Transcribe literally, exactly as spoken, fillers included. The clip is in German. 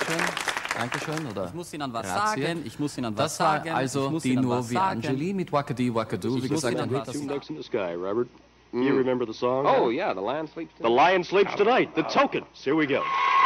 Dankeschön. Dankeschön, oder? Ich muss Ihnen was Grazie. sagen, ich muss Ihnen was Das war sagen. also ich muss die Ihnen Nur was wie sagen. Angeli mit Wakadi Wakadu, wie Ich muss gesagt. Ihnen Ein was Two sagen. ducks in the sky, Robert. You remember the song? Oh, yeah, the lion sleeps The tonight. lion sleeps tonight. The Tokens. Here we go.